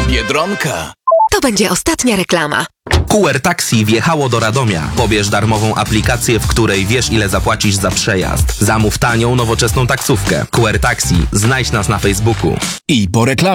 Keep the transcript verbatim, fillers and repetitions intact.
Biedronka. To będzie ostatnia reklama. Q R Taxi wjechało do Radomia. Pobierz darmową aplikację, w której wiesz, ile zapłacisz za przejazd. Zamów tanią, nowoczesną taksówkę. Q R Taxi. Znajdź nas na Facebooku. I po reklamie.